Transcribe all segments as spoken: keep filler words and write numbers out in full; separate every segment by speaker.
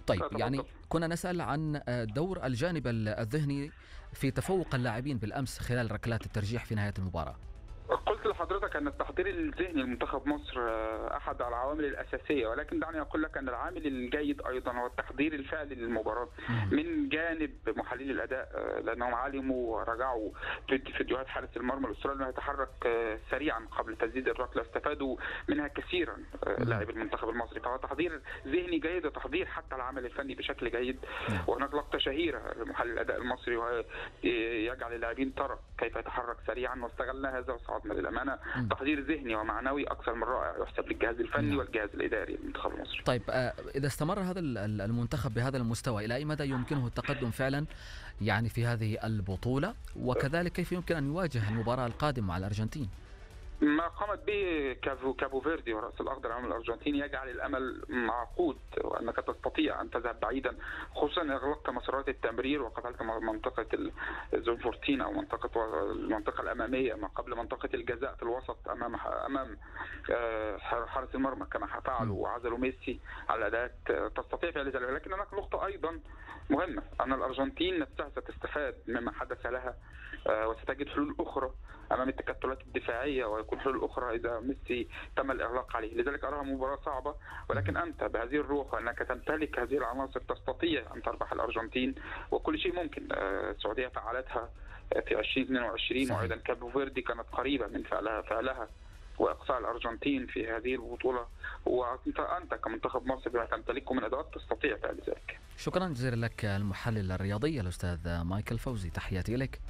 Speaker 1: طيب يعني كنا نسأل عن دور الجانب الذهني في تفوق اللاعبين بالأمس خلال ركلات الترجيح في نهاية المباراة.
Speaker 2: قلت لحضرتك أن التحضير الذهني لمنتخب مصر أحد العوامل الأساسية، ولكن دعني أقول لك أن العامل الجيد أيضا هو التحضير الفعلي للمباراة من جانب محللي الأداء، لأنهم علموا ورجعوا فيديوهات حارس المرمى الأسترالي أنه يتحرك سريعا قبل تسديد الركلة، استفادوا منها كثيرا لاعب المنتخب المصري. فهو تحضير ذهني جيد وتحضير حتى العمل الفني بشكل جيد. وهناك لقطة شهيرة لمحلل الأداء المصري وهو يجعل اللاعبين ترى كيف يتحرك سريعا، واستغلنا هذا وصعدنا للأمانة. تحضير ذهني ومعنوي أكثر من رائع يحسب للجهاز الفني والجهاز الإداري للمنتخب المصري.
Speaker 1: طيب إذا استمر هذا المنتخب بهذا المستوى إلى أي مدى يمكنه التقدم فعلا يعني في هذه البطولة، وكذلك كيف يمكن أن يواجه المباراة القادمة مع الأرجنتين؟
Speaker 2: ما قامت به كابو, كابو فيردي ورأس الأخضر أمام الأرجنتين يجعل الأمل معقود، وأنك تستطيع أن تذهب بعيدا، خصوصا إن أغلقت مسارات التمرير وقفلت منطقة الزون فورتين أو منطقة المنطقة الأمامية ما قبل منطقة الجزاء في الوسط أمام أمام حارس المرمى كما فعلوا وعزلوا ميسي على الأداءات. تستطيع فعل ذلك، لكن هناك نقطة أيضا مهمة، أن الأرجنتين نفسها ستستفاد مما حدث لها وستجد حلول أخرى أمام التكتلات الدفاعية، ويكون حلول أخرى إذا ميسي تم الإغلاق عليه. لذلك أراها مباراة صعبة، ولكن أنت بهذه الروح وأنك تمتلك هذه العناصر تستطيع أن تربح الأرجنتين، وكل شيء ممكن. السعودية فعلتها في ألفين واثنين وعشرين، وأيضا كابو فيردي كانت قريبة من فعلها فعلها وإقصاء الأرجنتين في هذه البطولة، وأنت أنت كمنتخب مصر بما تمتلكه من أدوات تستطيع فعل ذلك.
Speaker 1: شكرا جزيلا لك المحلل الرياضي الأستاذ مايكل فوزي، تحياتي لك.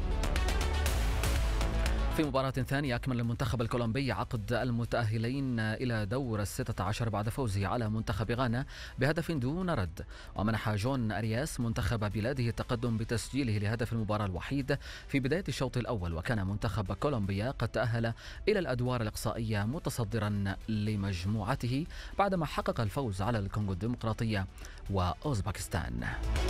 Speaker 1: في مباراة ثانية أكمل المنتخب الكولومبي عقد المتأهلين إلى دور الستة عشر بعد فوزه على منتخب غانا بهدف دون رد، ومنح جون أرياس منتخب بلاده التقدم بتسجيله لهدف المباراة الوحيد في بداية الشوط الأول. وكان منتخب كولومبيا قد تأهل إلى الأدوار الإقصائية متصدرا لمجموعته بعدما حقق الفوز على الكونغو الديمقراطية وأوزباكستان.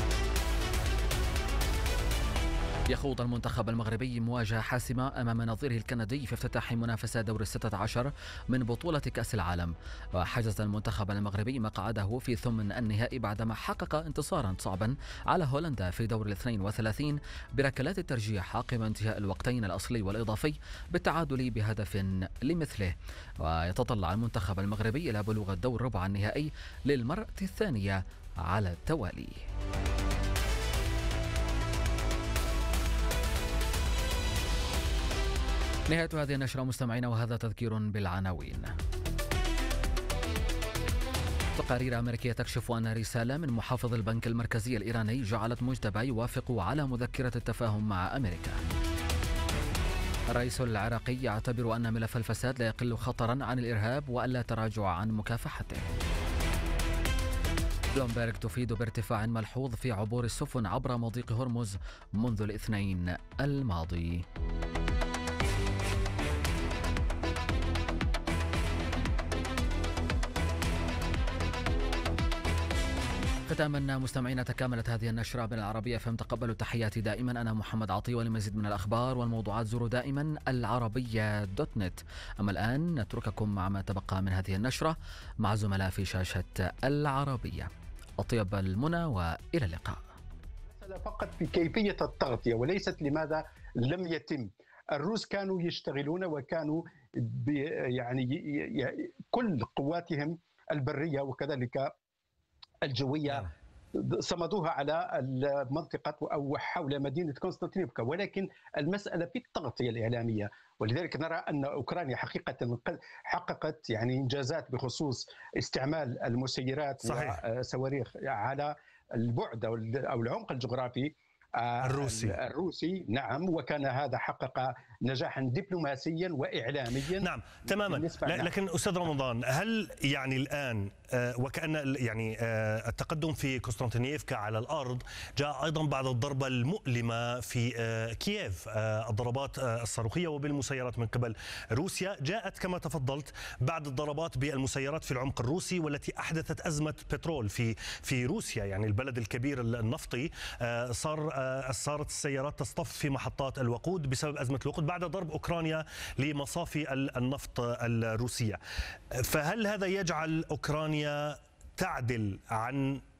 Speaker 1: يخوض المنتخب المغربي مواجهة حاسمة أمام نظيره الكندي في افتتاح منافسة دور الستة عشر من بطولة كأس العالم. وحجز المنتخب المغربي مقعده في ثمن النهائي بعدما حقق انتصارا صعبا على هولندا في دور الاثنين وثلاثين بركلات الترجيح عقب انتهاء الوقتين الأصلي والإضافي بالتعادل بهدف لمثله. ويتطلع المنتخب المغربي إلى بلوغ الدور ربع النهائي للمرة الثانية على التوالي. نهاية هذه النشرة مستمعين، وهذا تذكير بالعناوين. تقارير أمريكية تكشف أن رسالة من محافظ البنك المركزي الإيراني جعلت مجتبى يوافق على مذكرة التفاهم مع أمريكا. الرئيس العراقي يعتبر أن ملف الفساد لا يقل خطرا عن الإرهاب وألا تراجع عن مكافحته. بلومبرغ تفيد بارتفاع ملحوظ في عبور السفن عبر مضيق هرمز منذ الاثنين الماضي. ختاما مستمعينا، تكاملت هذه النشرة من العربية فهم. تقبلوا تحياتي دائما، أنا محمد عطية، ولمزيد من الأخبار والموضوعات زوروا دائما العربية دوت نت. أما الآن نترككم مع ما تبقى من هذه النشرة مع زملاء في شاشة العربية. أطيب المنى وإلى اللقاء.
Speaker 3: فقط في كيفية التغطية وليست لماذا لم يتم. الروس كانوا يشتغلون وكانوا يعني كل قواتهم البرية وكذلك الجوية صمدوها على المنطقة أو حول مدينة قسطنطينية، ولكن المسألة في التغطية الإعلامية. ولذلك نرى أن أوكرانيا حقيقة حققت يعني إنجازات بخصوص استعمال المسيرات والصواريخ على البعد أو العمق الجغرافي
Speaker 4: الروسي
Speaker 3: الروسي نعم، وكان هذا حقق نجاحا دبلوماسيا وإعلاميا.
Speaker 4: نعم تماما. لكن أستاذ رمضان، هل يعني الآن وكأن يعني التقدم في قسطنطينيفكا على الأرض جاء أيضا بعد الضربة المؤلمة في كييف، الضربات الصاروخية وبالمسيرات من قبل روسيا جاءت كما تفضلت بعد الضربات بالمسيرات في العمق الروسي والتي أحدثت أزمة بترول في في روسيا، يعني البلد الكبير النفطي. صار صارت السيارات تصطف في محطات الوقود بسبب أزمة الوقود بعد ضرب أوكرانيا لمصافي النفط الروسية. فهل هذا يجعل أوكرانيا تعدل عن